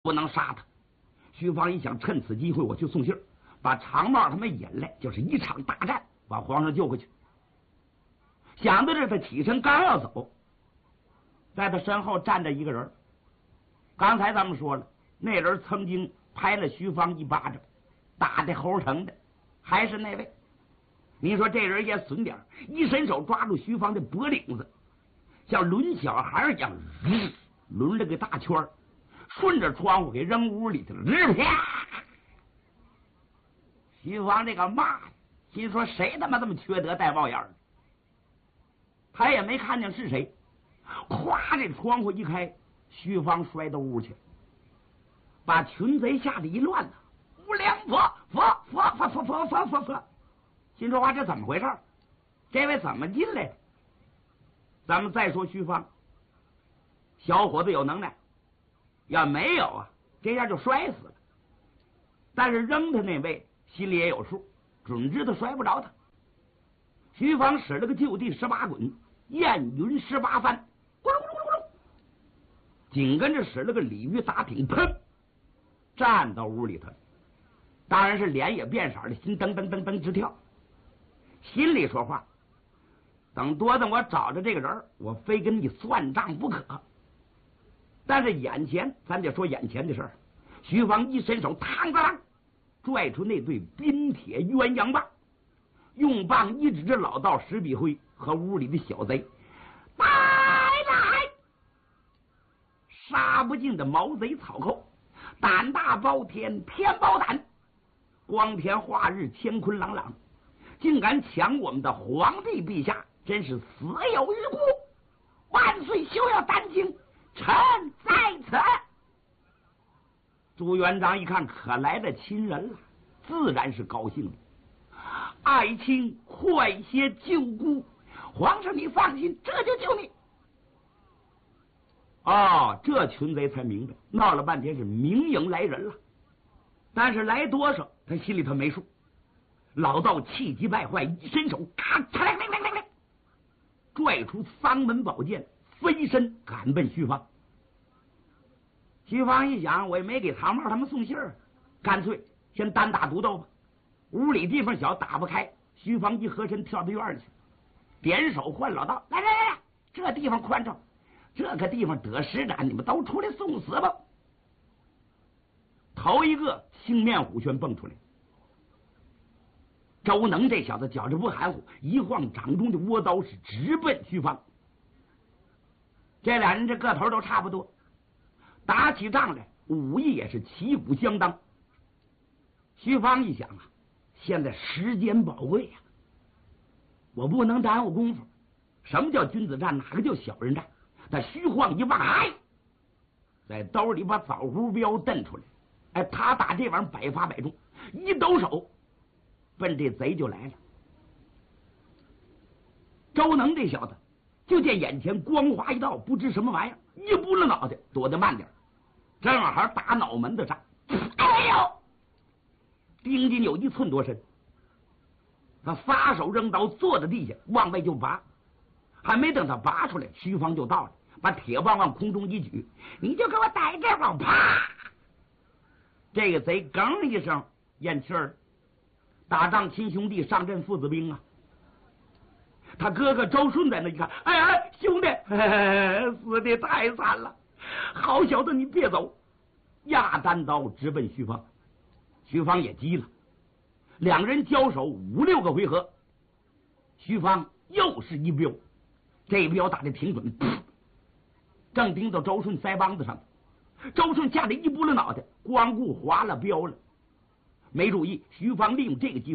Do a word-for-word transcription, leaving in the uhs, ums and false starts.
不能杀他。徐芳一想，趁此机会我去送信儿，把长帽他们引来，就是一场大战，把皇上救回去。想到这，他起身刚要走，在他身后站着一个人。刚才咱们说了，那人曾经拍了徐芳一巴掌，打的齁疼的，还是那位。你说这人也损点，一伸手抓住徐芳的脖领子，像抡小孩一样，抡了个大圈，顺着窗户给扔屋里去了。啪！徐芳这个骂，心说谁他妈这么缺德带冒眼儿？他也没看见是谁，咵，这窗户一开，徐芳摔到屋去，把群贼吓得一乱了。无良佛佛佛佛佛佛佛佛佛，心说话这怎么回事？这位怎么进来的？咱们再说徐芳，小伙子有能耐，要没有啊，这下就摔死了。但是扔他那位心里也有数，准知道摔不着他。徐芳使了个就地十八滚，燕云十八翻，咕噜咕噜咕噜，紧跟着使了个鲤鱼打挺，砰，站到屋里头。当然是脸也变色了，心噔噔噔噔直跳，心里说话：等多等我找着这个人，我非跟你算账不可。但是眼前，咱得说眼前的事儿。徐芳一伸手，嘡当拽出那对冰铁鸳鸯棒，用棒一指着老道石笔辉和屋里的小贼：来来！杀不尽的毛贼草寇，胆大包天，天包胆，光天化日，乾坤朗朗，竟敢抢我们的皇帝陛下，真是死有余辜！万岁休要担惊，臣在此。朱元璋一看，可来了亲人了，自然是高兴了。爱卿快些救孤，皇上你放心，这就救你。哦，这群贼才明白，闹了半天是明营来人了，但是来多少他心里头没数。老道气急败坏，一伸手，咔嚓来来来来来，拽出丧门宝剑，飞身赶奔徐芳。徐芳一想，我也没给唐帽他们送信儿，干脆先单打独斗吧。屋里地方小，打不开。徐芳一合身跳到院里去，点手唤老道：来来来来，这地方宽敞，这个地方得施展，你们都出来送死吧。头一个青面虎旋蹦出来，周能这小子觉着不含糊，一晃掌中的倭刀是直奔徐芳。这俩人这个头都差不多，打起仗来武艺也是旗鼓相当。徐芳一想啊，现在时间宝贵呀、啊，我不能耽误功夫。什么叫君子战？哪个叫小人战？他虚晃一望，哎，在兜里把枣胡镖瞪出来，哎，他打这玩意儿百发百中，一抖手，奔这贼就来了。周能这小子就见眼前光滑一道，不知什么玩意儿，一拨了脑袋，躲得慢点，正好打脑门子上。哎呦！丁金有一寸多深，他撒手扔刀，坐在地下往外就拔，还没等他拔出来，徐芳就到了，把铁棒往空中一举：“你就给我逮这棒！”啪！这个贼哽一声咽气儿，打仗亲兄弟，上阵父子兵啊！他哥哥周顺在那一看，哎哎，兄弟，哎，死的太惨了！好小子，你别走！压单刀直奔徐芳。徐芳也急了，两人交手五六个回合，徐芳又是一镖，这镖打得挺准，正钉到周顺腮帮子上。周顺吓得一拨了脑袋，光顾划了镖了，没注意徐芳利用这个机会